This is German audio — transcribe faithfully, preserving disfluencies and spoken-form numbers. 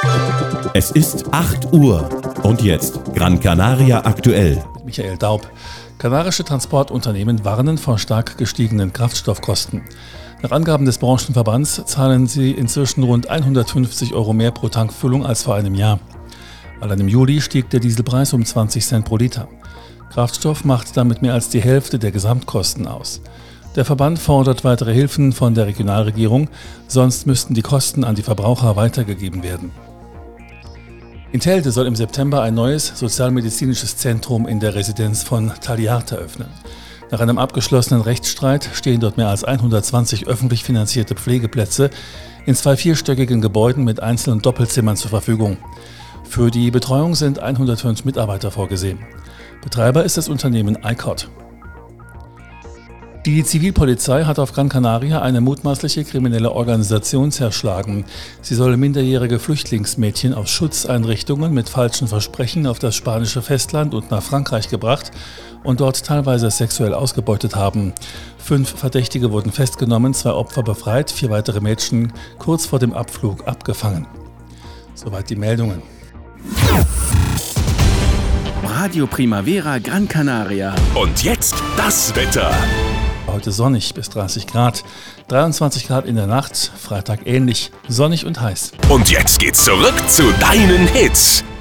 Es ist acht Uhr und jetzt Gran Canaria aktuell. Michael Daub. Kanarische Transportunternehmen warnen vor stark gestiegenen Kraftstoffkosten. Nach Angaben des Branchenverbands zahlen sie inzwischen rund hundertfünfzig Euro mehr pro Tankfüllung als vor einem Jahr. Allein im Juli stieg der Dieselpreis um zwanzig Cent pro Liter. Kraftstoff macht damit mehr als die Hälfte der Gesamtkosten aus. Der Verband fordert weitere Hilfen von der Regionalregierung, sonst müssten die Kosten an die Verbraucher weitergegeben werden. In Telde soll im September ein neues sozialmedizinisches Zentrum in der Residenz von Talliarte öffnen. Nach einem abgeschlossenen Rechtsstreit stehen dort mehr als hundertzwanzig öffentlich finanzierte Pflegeplätze in zwei vierstöckigen Gebäuden mit einzelnen Doppelzimmern zur Verfügung. Für die Betreuung sind hundertfünf Mitarbeiter vorgesehen. Betreiber ist das Unternehmen I C O T. Die Zivilpolizei hat auf Gran Canaria eine mutmaßliche kriminelle Organisation zerschlagen. Sie soll minderjährige Flüchtlingsmädchen aus Schutzeinrichtungen mit falschen Versprechen auf das spanische Festland und nach Frankreich gebracht und dort teilweise sexuell ausgebeutet haben. Fünf Verdächtige wurden festgenommen, zwei Opfer befreit, vier weitere Mädchen kurz vor dem Abflug abgefangen. Soweit die Meldungen. Radio Primavera Gran Canaria. Und jetzt das Wetter. Heute sonnig bis dreißig Grad, dreiundzwanzig Grad in der Nacht, Freitag ähnlich, sonnig und heiß. Und jetzt geht's zurück zu deinen Hits.